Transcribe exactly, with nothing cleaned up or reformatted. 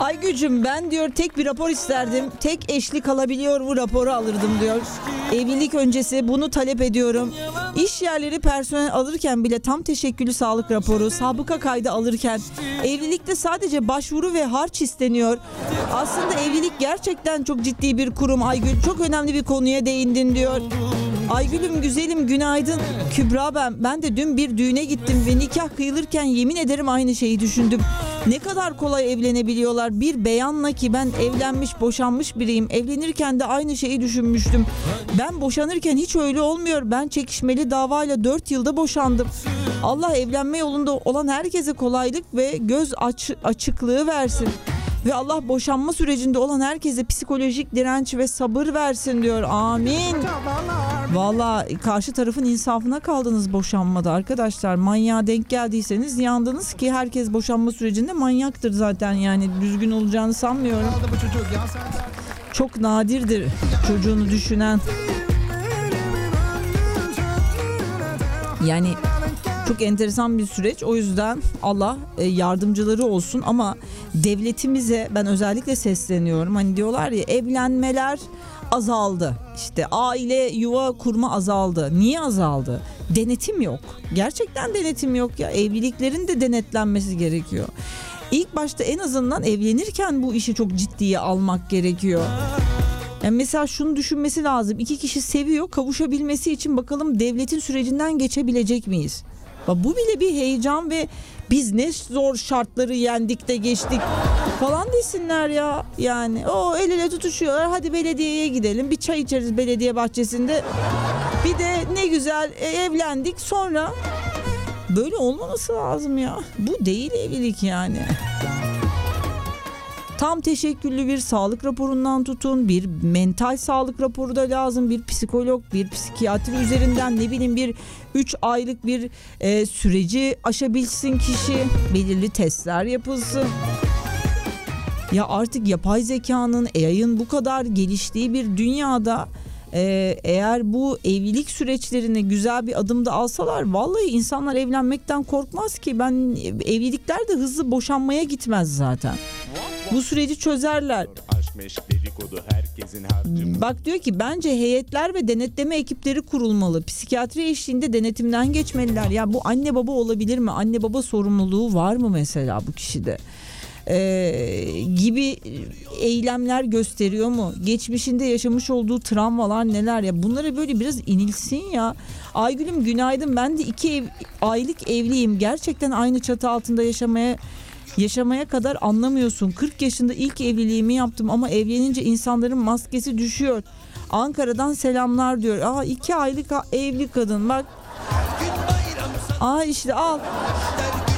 Aygücüm ben diyor tek bir rapor isterdim. Tek eşli kalabiliyor bu raporu alırdım diyor. Evlilik öncesi bunu talep ediyorum. İş yerleri personel alırken bile tam teşekküllü sağlık raporu, sabıka kaydı alırken evlilikte sadece başvuru ve harç isteniyor. Aslında evlilik gerçekten çok ciddi bir kurum Aygül. Çok önemli bir konuya değindin diyor. Aygül'üm güzelim günaydın. Kübra ben. Ben de dün bir düğüne gittim ve nikah kıyılırken yemin ederim aynı şeyi düşündüm. Ne kadar kolay evlenebiliyorlar. Bir beyanla ki ben evlenmiş boşanmış biriyim. Evlenirken de aynı şeyi düşünmüştüm. Ben boşanırken hiç öyle olmuyor. Ben çekişmeli davayla dört yılda boşandım. Allah evlenme yolunda olan herkese kolaylık ve göz aç, açıklığı versin. Ve Allah boşanma sürecinde olan herkese psikolojik direnç ve sabır versin diyor. Amin. Vallahi karşı tarafın insafına kaldınız boşanmada arkadaşlar. Manyağa denk geldiyseniz yandınız ki herkes boşanma sürecinde manyaktır zaten. Yani düzgün olacağını sanmıyorum. Çok nadirdir çocuğunu düşünen. Yani çok enteresan bir süreç. O yüzden Allah yardımcıları olsun ama devletimize ben özellikle sesleniyorum. Hani diyorlar ya evlenmeler azaldı. İşte aile yuva kurma azaldı. Niye azaldı? Denetim yok. Gerçekten denetim yok ya. Evliliklerin de denetlenmesi gerekiyor. İlk başta en azından evlenirken bu işi çok ciddiye almak gerekiyor. Yani mesela şunu düşünmesi lazım. İki kişi seviyor, kavuşabilmesi için bakalım devletin sürecinden geçebilecek miyiz? Bu bile bir heyecan ve biz ne zor şartları yendik de geçtik falan desinler ya. Yani o el ele tutuşuyorlar. Hadi belediyeye gidelim. Bir çay içeriz belediye bahçesinde. Bir de ne güzel evlendik. Sonra böyle olmaması lazım ya. Bu değil evlilik yani. Tam teşekküllü bir sağlık raporundan tutun, bir mental sağlık raporu da lazım, bir psikolog, bir psikiyatri üzerinden ne bileyim bir üç aylık bir e, süreci aşabilsin kişi, belirli testler yapılsın. Ya artık yapay zekanın, A I'ın bu kadar geliştiği bir dünyada e, eğer bu evlilik süreçlerini güzel bir adımda alsalar vallahi insanlar evlenmekten korkmaz ki. Ben evlilikler de hızlı boşanmaya gitmez zaten. Bu süreci çözerler. Bak diyor ki bence heyetler ve denetleme ekipleri kurulmalı. Psikiyatri eşliğinde denetimden geçmeliler. Ya bu anne baba olabilir mi? Anne baba sorumluluğu var mı mesela bu kişide? Ee, gibi eylemler gösteriyor mu? Geçmişinde yaşamış olduğu travmalar neler ya? Bunlara böyle biraz inilsin ya. Aygül'üm günaydın. Ben de iki ev, aylık evliyim. Gerçekten aynı çatı altında yaşamaya Yaşamaya kadar anlamıyorsun. kırk yaşında ilk evliliğimi yaptım ama evlenince insanların maskesi düşüyor. Ankara'dan selamlar diyor. Aa iki aylık evli kadın bak. Aa işte al.